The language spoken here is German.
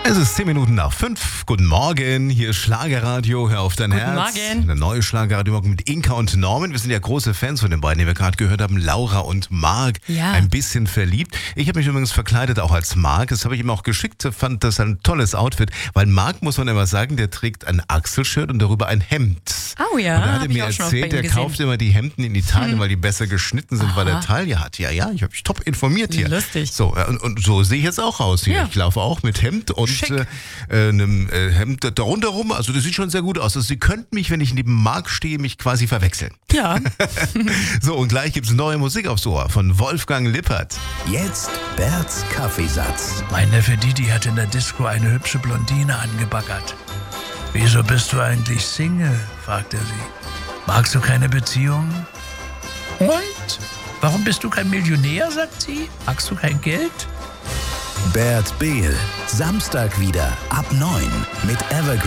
Es ist 10 Minuten nach 5. Guten Morgen, hier ist Schlagerradio, hör auf dein Herz. Guten Morgen. Eine neue Schlagerradio-Morgen mit Inka und Norman. Wir sind ja große Fans von den beiden, die wir gerade gehört haben, Laura und Marc. Ja. Ein bisschen verliebt. Ich habe mich übrigens verkleidet auch als Marc. Das habe ich ihm auch geschickt. Fand das ein tolles Outfit. Weil Marc, muss man immer sagen, der trägt ein Achselshirt und darüber ein Hemd. Oh ja, Und da hat er hab ich mir auch schon oft bei erzählt, ihm er gesehen. kauft immer die Hemden in Italien, weil die besser geschnitten sind, weil er Taille hat. Ja, ich habe mich top informiert hier. Lustig. So, und so sehe ich jetzt auch aus hier. Ja. Ich laufe auch mit Hemd und Schick. einem Hemd darunter rum. Also das sieht schon sehr gut aus. Also Sie könnten mich, wenn ich neben Marc stehe, mich quasi verwechseln. Ja. So, und gleich gibt's neue Musik aufs Ohr von Wolfgang Lippert. Jetzt Berts Kaffeesatz. Mein Neffe Didi hat in der Disco eine hübsche Blondine angebaggert. Wieso bist du eigentlich Single? Fragt er sie. Magst du keine Beziehung? Und? Warum bist du kein Millionär, sagt sie? Magst du kein Geld? Bert Behl. Samstag wieder ab 9 mit Evergreen.